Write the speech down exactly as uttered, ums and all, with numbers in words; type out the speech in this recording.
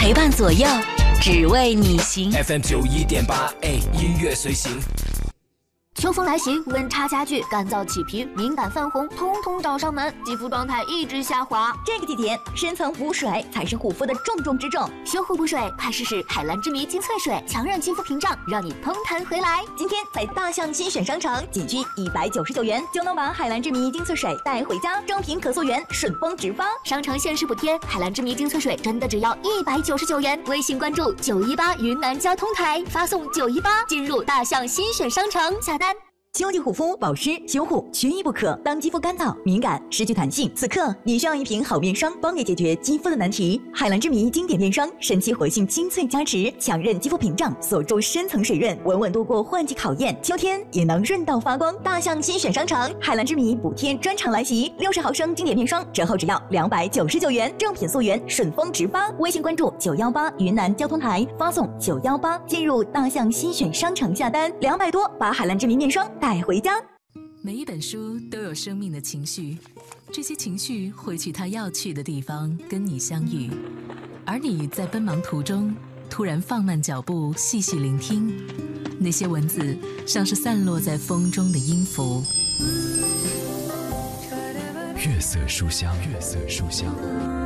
陪伴左右，只为你行。 F M 九一点八，哎，音乐随行。 秋风来袭，温差加剧，干燥起皮，敏感泛红，通通找上门，肌肤状态一直下滑。 这个季节，深层补水才是护肤的重中之重。 修护补水，快试试海蓝之谜精粹水，强韧肌肤屏障，让你嘭弹回来。 今天在大象新选商城，仅需一百九十九元就能把海蓝之谜精粹水带回家，正品可溯源，顺丰直发。 商城限时补贴，海蓝之谜精粹水真的只要一百九十九元。微信关注九一八云南交通台，发送九一八进入大象新选商城下单。 秋季护肤、保湿、修护缺一不可。当肌肤干燥、敏感、失去弹性，此刻你需要一瓶好面霜，帮你解决肌肤的难题。海蓝之谜经典面霜，神奇活性精粹加持，强韧肌肤屏障，锁住深层水润，稳稳度过换季考验。秋天也能润到发光。大象新选商城，海蓝之谜补贴专场来袭，六十毫升经典面霜折后只要两百九十九元，正品溯源，顺丰直发。微信关注九一八云南交通台，发送九一八进入大象新选商城下单，两百多把海蓝之谜面霜带回家。 每一本书都有生命的情绪，这些情绪会去它要去的地方跟你相遇，而你在奔忙途中突然放慢脚步，细细聆听，那些文字像是散落在风中的音符。 月色书香，月色书香。